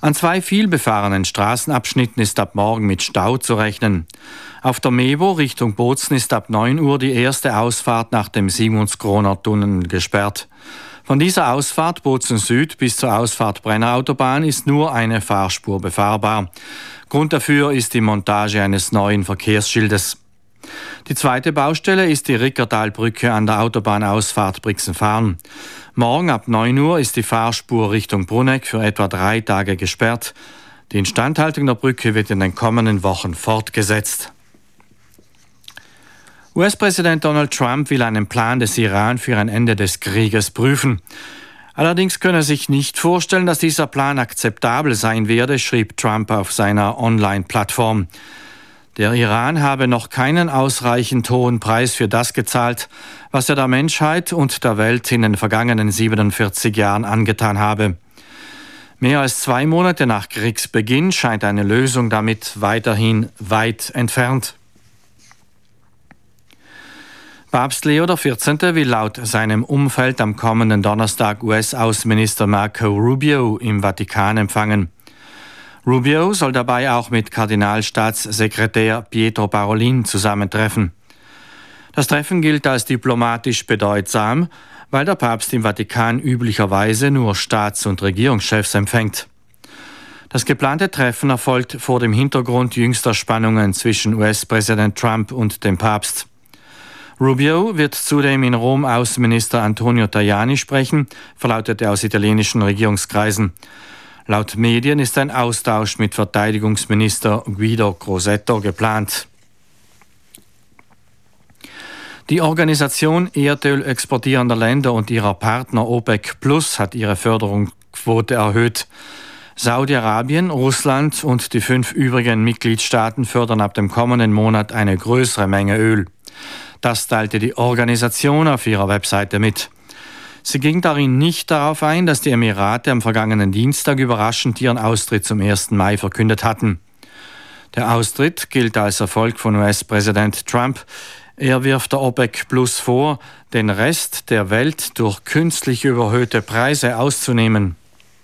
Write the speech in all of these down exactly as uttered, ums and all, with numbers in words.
An zwei vielbefahrenen Straßenabschnitten ist ab morgen mit Stau zu rechnen. Auf der Mevo Richtung Bozen ist ab neun Uhr die erste Ausfahrt nach dem Simons-Kroner-Tunnel gesperrt. Von dieser Ausfahrt Bozen Süd bis zur Ausfahrt Brennerautobahn ist nur eine Fahrspur befahrbar. Grund dafür ist die Montage eines neuen Verkehrsschildes. Die zweite Baustelle ist die Rickertalbrücke an der Autobahnausfahrt Brixenfarn. Morgen ab neun Uhr ist die Fahrspur Richtung Bruneck für etwa drei Tage gesperrt. Die Instandhaltung der Brücke wird in den kommenden Wochen fortgesetzt. U S-Präsident Donald Trump will einen Plan des Iran für ein Ende des Krieges prüfen. Allerdings könne er sich nicht vorstellen, dass dieser Plan akzeptabel sein werde, schrieb Trump auf seiner Online-Plattform. Der Iran habe noch keinen ausreichend hohen Preis für das gezahlt, was er der Menschheit und der Welt in den vergangenen siebenundvierzig Jahren angetan habe. Mehr als zwei Monate nach Kriegsbeginn scheint eine Lösung damit weiterhin weit entfernt. Papst Leo der vierzehnte will laut seinem Umfeld am kommenden Donnerstag U S-Außenminister Marco Rubio im Vatikan empfangen. Rubio soll dabei auch mit Kardinalstaatssekretär Pietro Parolin zusammentreffen. Das Treffen gilt als diplomatisch bedeutsam, weil der Papst im Vatikan üblicherweise nur Staats- und Regierungschefs empfängt. Das geplante Treffen erfolgt vor dem Hintergrund jüngster Spannungen zwischen U S-Präsident Trump und dem Papst. Rubio wird zudem in Rom Außenminister Antonio Tajani sprechen, verlautete aus italienischen Regierungskreisen. Laut Medien ist ein Austausch mit Verteidigungsminister Guido Crosetto geplant. Die Organisation Erdöl exportierender Länder und ihrer Partner OPEC Plus hat ihre Förderungsquote erhöht. Saudi-Arabien, Russland und die fünf übrigen Mitgliedstaaten fördern ab dem kommenden Monat eine größere Menge Öl. Das teilte die Organisation auf ihrer Webseite mit. Sie ging darin nicht darauf ein, dass die Emirate am vergangenen Dienstag überraschend ihren Austritt zum ersten Mai verkündet hatten. Der Austritt gilt als Erfolg von U S-Präsident Trump. Er wirft der OPEC Plus vor, den Rest der Welt durch künstlich überhöhte Preise auszunehmen.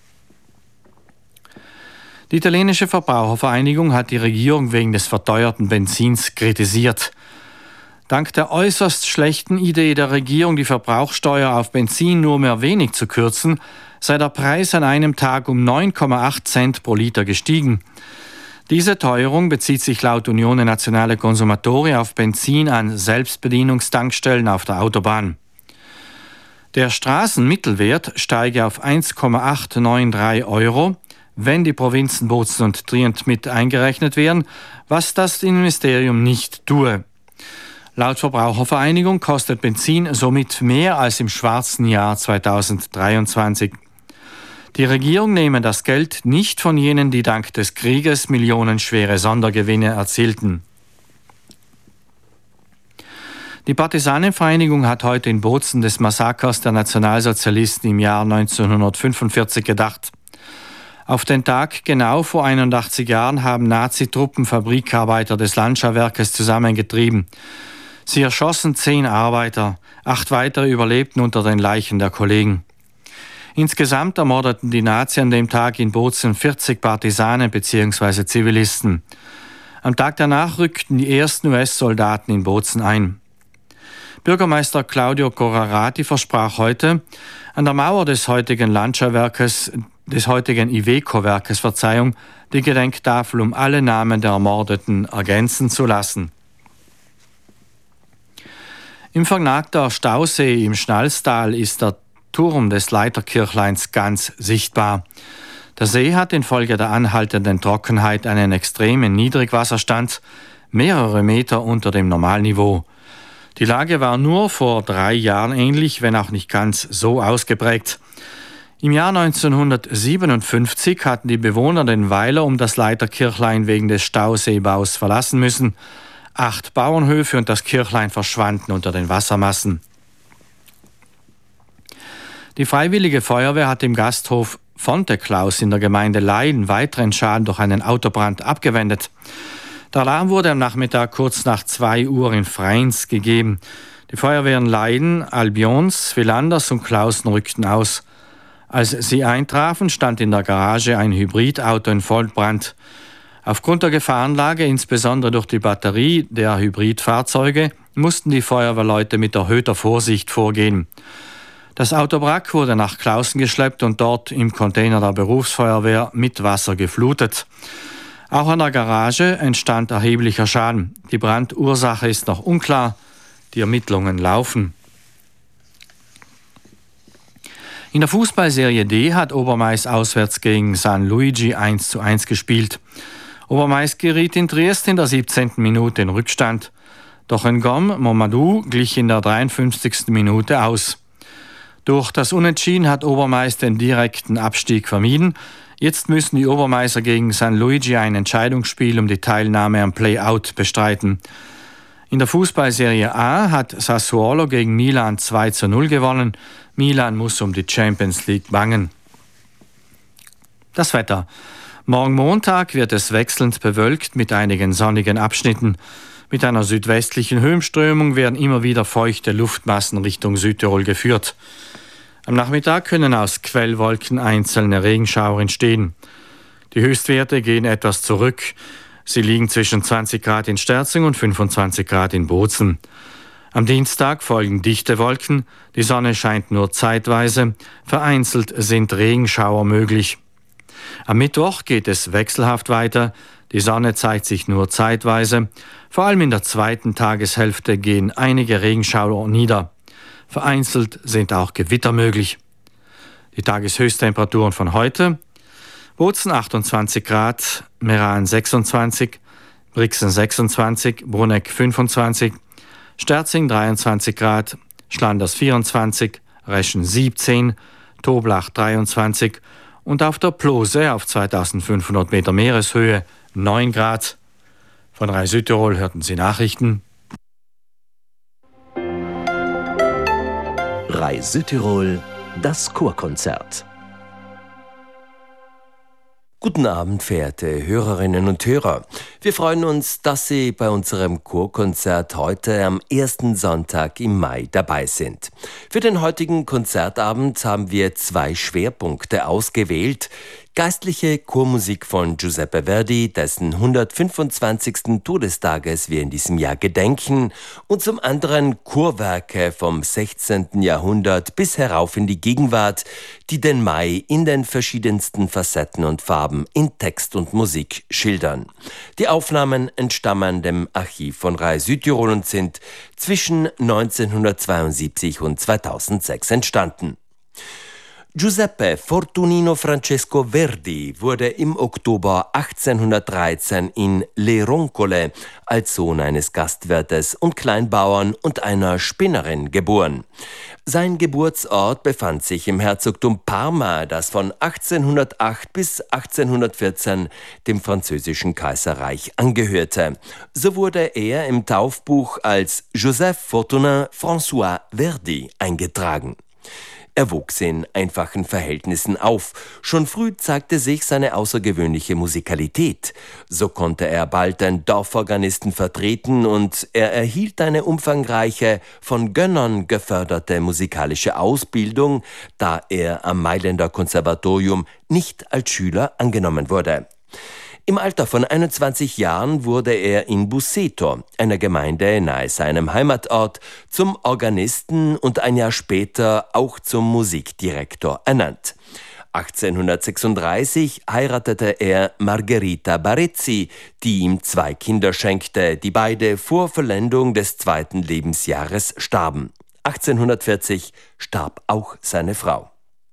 Die italienische Verbrauchervereinigung hat die Regierung wegen des verteuerten Benzins kritisiert. Dank der äußerst schlechten Idee der Regierung, die Verbrauchsteuer auf Benzin nur mehr wenig zu kürzen, sei der Preis an einem Tag um neun Komma acht Cent pro Liter gestiegen. Diese Teuerung bezieht sich laut Unione Nazionale Consumatori auf Benzin an Selbstbedienungstankstellen auf der Autobahn. Der Straßenmittelwert steige auf eins Komma achthundertdreiundneunzig Euro, wenn die Provinzen Bozen und Trient mit eingerechnet wären, was das Ministerium nicht tue. Laut Verbrauchervereinigung kostet Benzin somit mehr als im schwarzen Jahr zweitausenddreiundzwanzig. Die Regierung nehme das Geld nicht von jenen, die dank des Krieges millionenschwere Sondergewinne erzielten. Die Partisanenvereinigung hat heute in Bozen des Massakers der Nationalsozialisten im Jahr neunzehnhundertfünfundvierzig gedacht. Auf den Tag genau vor einundachtzig Jahren haben Nazitruppen Fabrikarbeiter des Lancia-Werkes zusammengetrieben. Sie erschossen zehn Arbeiter, acht weitere überlebten unter den Leichen der Kollegen. Insgesamt ermordeten die Nazis an dem Tag in Bozen vierzig Partisanen bzw. Zivilisten. Am Tag danach rückten die ersten U S-Soldaten in Bozen ein. Bürgermeister Claudio Corrarati versprach heute, an der Mauer des heutigen Lancia-Werkes, des heutigen Iveco-Werkes, Verzeihung, die Gedenktafel um alle Namen der Ermordeten ergänzen zu lassen. Im Vernagter Stausee im Schnalstal ist der Turm des Leiterkirchleins ganz sichtbar. Der See hat infolge der anhaltenden Trockenheit einen extremen Niedrigwasserstand, mehrere Meter unter dem Normalniveau. Die Lage war nur vor drei Jahren ähnlich, wenn auch nicht ganz so ausgeprägt. Im Jahr neunzehnhundertsiebenundfünfzig hatten die Bewohner den Weiler um das Leiterkirchlein wegen des Stauseebaus verlassen müssen. Acht Bauernhöfe und das Kirchlein verschwanden unter den Wassermassen. Die Freiwillige Feuerwehr hat im Gasthof Fonteklaus in der Gemeinde Leiden weiteren Schaden durch einen Autobrand abgewendet. Der Alarm wurde am Nachmittag kurz nach zwei Uhr in Freins gegeben. Die Feuerwehren Leiden, Albions, Villanders und Klausen rückten aus. Als sie eintrafen, stand in der Garage ein Hybridauto in Vollbrand. Aufgrund der Gefahrenlage, insbesondere durch die Batterie der Hybridfahrzeuge, mussten die Feuerwehrleute mit erhöhter Vorsicht vorgehen. Das Autowrack wurde nach Clausen geschleppt und dort im Container der Berufsfeuerwehr mit Wasser geflutet. Auch an der Garage entstand erheblicher Schaden. Die Brandursache ist noch unklar. Die Ermittlungen laufen. In der Fußballserie D hat Obermais auswärts gegen San Luigi eins zu eins gespielt. Obermais geriet in Triest in der siebzehnten Minute in Rückstand. Doch Ngom Momadou glich in der dreiundfünfzigsten Minute aus. Durch das Unentschieden hat Obermais den direkten Abstieg vermieden. Jetzt müssen die Obermaiser gegen San Luigi ein Entscheidungsspiel um die Teilnahme am Play-Out bestreiten. In der Fußballserie A hat Sassuolo gegen Milan zwei zu null gewonnen. Milan muss um die Champions League bangen. Das Wetter. Morgen Montag wird es wechselnd bewölkt mit einigen sonnigen Abschnitten. Mit einer südwestlichen Höhenströmung werden immer wieder feuchte Luftmassen Richtung Südtirol geführt. Am Nachmittag können aus Quellwolken einzelne Regenschauer entstehen. Die Höchstwerte gehen etwas zurück. Sie liegen zwischen zwanzig Grad in Sterzing und fünfundzwanzig Grad in Bozen. Am Dienstag folgen dichte Wolken. Die Sonne scheint nur zeitweise. Vereinzelt sind Regenschauer möglich. Am Mittwoch geht es wechselhaft weiter. Die Sonne zeigt sich nur zeitweise. Vor allem in der zweiten Tageshälfte gehen einige Regenschauer nieder. Vereinzelt sind auch Gewitter möglich. Die Tageshöchsttemperaturen von heute: Bozen achtundzwanzig Grad, Meran sechsundzwanzig, Brixen sechsundzwanzig, Bruneck fünfundzwanzig, Sterzing dreiundzwanzig Grad, Schlanders vierundzwanzig, Reschen siebzehn, Toblach dreiundzwanzig und auf der Plose auf zweitausendfünfhundert Meter Meereshöhe neun Grad. Von Rai Südtirol hörten Sie Nachrichten. Rai Südtirol, das Chorkonzert. Guten Abend, verehrte Hörerinnen und Hörer. Wir freuen uns, dass Sie bei unserem Chorkonzert heute am ersten Sonntag im Mai dabei sind. Für den heutigen Konzertabend haben wir zwei Schwerpunkte ausgewählt. Geistliche Chormusik von Giuseppe Verdi, dessen hundertfünfundzwanzigsten Todestages wir in diesem Jahr gedenken, und zum anderen Chorwerke vom sechzehnten Jahrhundert bis herauf in die Gegenwart, die den Mai in den verschiedensten Facetten und Farben in Text und Musik schildern. Die Aufnahmen entstammen dem Archiv von Rai Südtirol und sind zwischen neunzehnhundertzweiundsiebzig und zweitausendsechs entstanden. Giuseppe Fortunino Francesco Verdi wurde im Oktober achtzehnhundertdreizehn in Le Roncole als Sohn eines Gastwirtes und Kleinbauern und einer Spinnerin geboren. Sein Geburtsort befand sich im Herzogtum Parma, das von achtzehnhundertacht bis achtzehnhundertvierzehn dem französischen Kaiserreich angehörte. So wurde er im Taufbuch als Joseph Fortunin François Verdi eingetragen. Er wuchs in einfachen Verhältnissen auf. Schon früh zeigte sich seine außergewöhnliche Musikalität. So konnte er bald den Dorforganisten vertreten und er erhielt eine umfangreiche, von Gönnern geförderte musikalische Ausbildung, da er am Mailänder Konservatorium nicht als Schüler angenommen wurde. Im Alter von einundzwanzig Jahren wurde er in Busseto, einer Gemeinde nahe seinem Heimatort, zum Organisten und ein Jahr später auch zum Musikdirektor ernannt. achtzehnhundertsechsunddreißig heiratete er Margherita Barezzi, die ihm zwei Kinder schenkte, die beide vor Vollendung des zweiten Lebensjahres starben. achtzehnhundertvierzig starb auch seine Frau.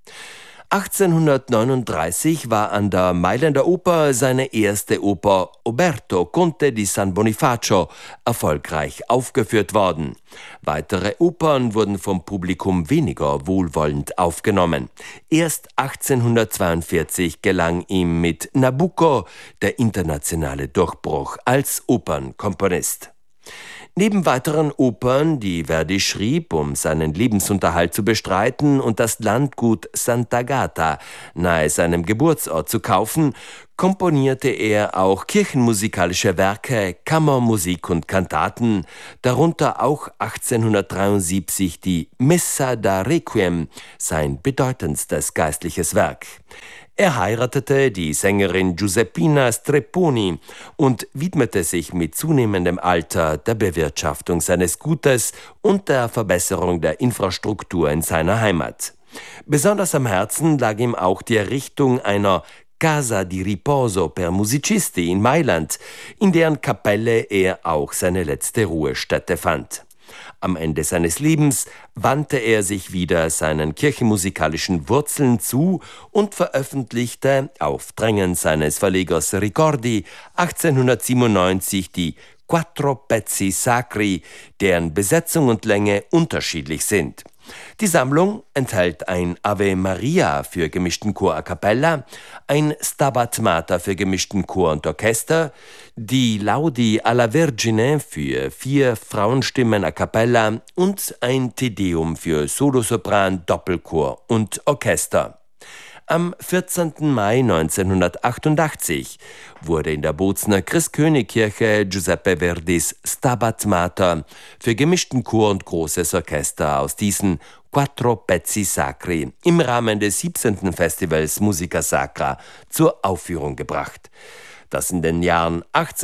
achtzehnhundertneununddreißig war an der Mailänder Oper seine erste Oper Oberto, Conte di San Bonifacio erfolgreich aufgeführt worden. Weitere Opern wurden vom Publikum weniger wohlwollend aufgenommen. Erst achtzehnhundertzweiundvierzig gelang ihm mit Nabucco der internationale Durchbruch als Opernkomponist. Neben weiteren Opern, die Verdi schrieb, um seinen Lebensunterhalt zu bestreiten und das Landgut Sant'Agata nahe seinem Geburtsort zu kaufen, komponierte er auch kirchenmusikalische Werke, Kammermusik und Kantaten, darunter auch achtzehnhundertdreiundsiebzig die Missa da Requiem, sein bedeutendstes geistliches Werk. Er heiratete die Sängerin Giuseppina Strepponi und widmete sich mit zunehmendem Alter der Bewirtschaftung seines Gutes und der Verbesserung der Infrastruktur in seiner Heimat. Besonders am Herzen lag ihm auch die Errichtung einer Casa di Riposo per Musicisti in Mailand, in deren Kapelle er auch seine letzte Ruhestätte fand. Am Ende seines Lebens wandte er sich wieder seinen kirchenmusikalischen Wurzeln zu und veröffentlichte auf Drängen seines Verlegers Ricordi achtzehnhundertsiebenundneunzig die Quattro Pezzi Sacri, deren Besetzung und Länge unterschiedlich sind. Die Sammlung enthält ein Ave Maria für gemischten Chor a cappella, ein Stabat Mater für gemischten Chor und Orchester, die Laudi alla Vergine für vier Frauenstimmen a cappella und ein Te Deum für Solosopran, Doppelchor und Orchester. Am vierzehnten Mai neunzehnhundertachtundachtzig wurde in der Bozner Christkönigkirche Giuseppe Verdis Stabat Mater für gemischten Chor und großes Orchester aus diesen Quattro Pezzi Sacri im Rahmen des siebzehnten Festivals Musica Sacra zur Aufführung gebracht. Das in den Jahren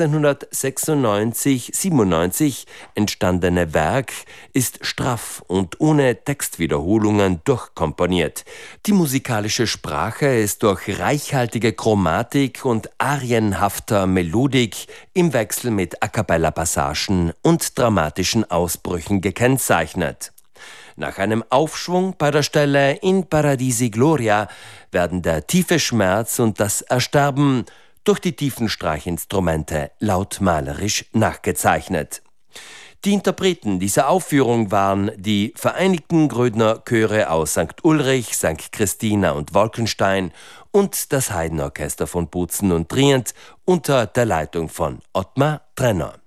achtzehnhundertsechsundneunzig siebenundneunzig entstandene Werk ist straff und ohne Textwiederholungen durchkomponiert. Die musikalische Sprache ist durch reichhaltige Chromatik und arienhafter Melodik im Wechsel mit A-cappella-Passagen und dramatischen Ausbrüchen gekennzeichnet. Nach einem Aufschwung bei der Stelle In Paradisi Gloria werden der tiefe Schmerz und das Ersterben durch die tiefen Streichinstrumente lautmalerisch nachgezeichnet. Die Interpreten dieser Aufführung waren die Vereinigten Grödner Chöre aus Sankt Ulrich, Sankt Christina und Wolkenstein und das Haydn-Orchester von Bozen und Trient unter der Leitung von Ottmar Trenner.